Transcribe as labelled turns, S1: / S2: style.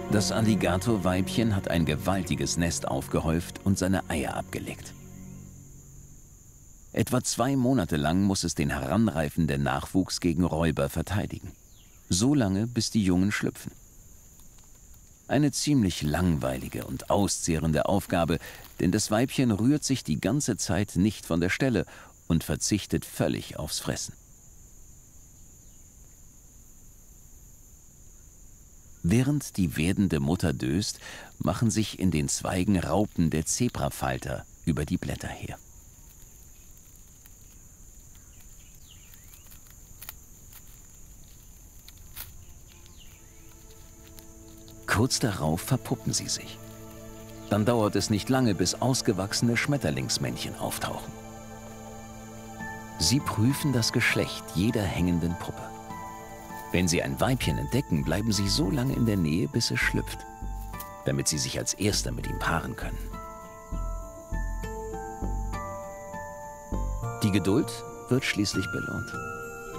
S1: Das Alligatorweibchen hat ein gewaltiges Nest aufgehäuft und seine Eier abgelegt. Etwa 2 Monate lang muss es den heranreifenden Nachwuchs gegen Räuber verteidigen. So lange, bis die Jungen schlüpfen. Eine ziemlich langweilige und auszehrende Aufgabe, denn das Weibchen rührt sich die ganze Zeit nicht von der Stelle und verzichtet völlig aufs Fressen. Während die werdende Mutter döst, machen sich in den Zweigen Raupen der Zebrafalter über die Blätter her. Kurz darauf verpuppen sie sich. Dann dauert es nicht lange, bis ausgewachsene Schmetterlingsmännchen auftauchen. Sie prüfen das Geschlecht jeder hängenden Puppe. Wenn sie ein Weibchen entdecken, bleiben sie so lange in der Nähe, bis es schlüpft, damit sie sich als Erster mit ihm paaren können. Die Geduld wird schließlich belohnt.